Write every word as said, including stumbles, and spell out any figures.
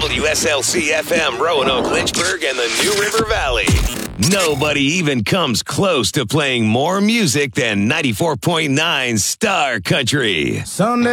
W S L C F M, Roanoke, Lynchburg, and the New River Valley. Nobody even comes close to playing more music than ninety-four point nine Star Country. Sunday.